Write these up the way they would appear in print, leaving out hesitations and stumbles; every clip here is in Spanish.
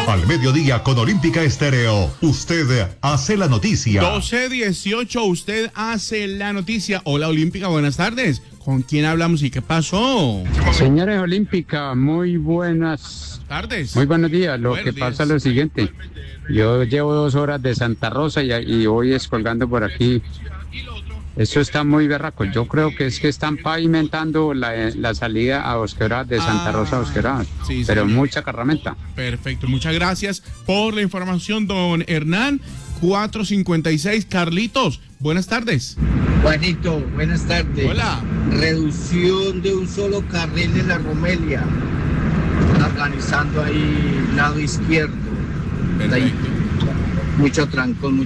Al mediodía con Olímpica Estéreo, usted hace la noticia. 12:18, usted hace la noticia. Hola Olímpica, buenas tardes. ¿Con quién hablamos y qué pasó? Señores Olímpica, muy buenas tardes. Muy buenos días. Lo Buenos que días. pasa es lo siguiente. Yo llevo 2 horas de Santa Rosa y voy descolgando por aquí. Eso está muy berraco. Yo creo que es que están pavimentando la salida a Bosquebrada, de Santa Rosa a Bosquebrada. Sí, pero señor. mucha carramenta. Perfecto, muchas gracias por la información, don Hernán. 456, Carlitos, buenas tardes. Juanito, buenas tardes. Hola. Reducción de un solo carril de la Romelia, organizando ahí lado izquierdo. Perfecto. Mucho trancón,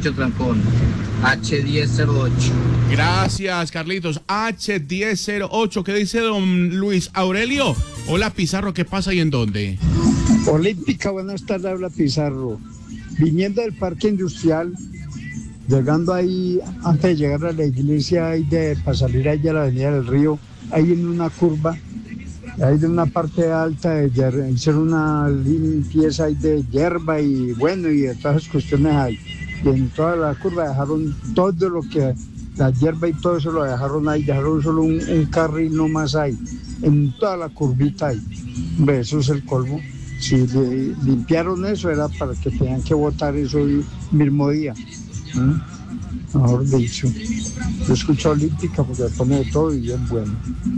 H1008. Gracias, Carlitos. H1008, ¿qué dice don Luis Aurelio? Hola, Pizarro, ¿qué pasa y en dónde? Olímpica, buenas tardes, habla Pizarro. Viniendo del parque industrial, llegando ahí, antes de llegar a la iglesia, para salir ahí a la avenida del río, ahí en una curva, ahí de una parte alta, hicieron una limpieza ahí de hierba y bueno, y de todas esas cuestiones ahí. Y en toda la curva dejaron todo lo que, la hierba y todo eso lo dejaron ahí, dejaron solo un carril nomás ahí, en toda la curvita ahí. Hombre, eso es el colmo. Si limpiaron eso era para que tenían que votar eso el mismo día. Mejor dicho, yo escucho Olímpica porque pone de todo y bien bueno.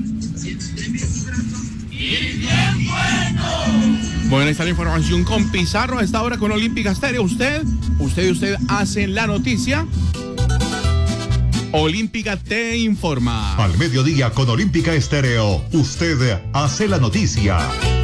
Bueno, ahí está la información con Pizarro a esta hora con Olímpica Estéreo. Usted hacen la noticia. Olímpica te informa. Al mediodía con Olímpica Estéreo, usted hace la noticia.